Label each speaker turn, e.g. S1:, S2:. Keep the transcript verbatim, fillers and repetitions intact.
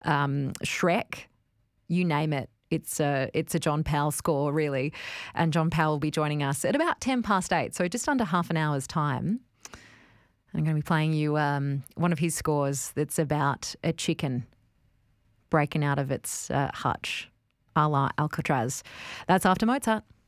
S1: um, Shrek, you name it. It's a, it's a John Powell score, really. And John Powell will be joining us at about ten past eight, so just under half an hour's time. I'm going to be playing you um, one of his scores that's about a chicken breaking out of its uh, hutch, a la Alcatraz. That's after Mozart.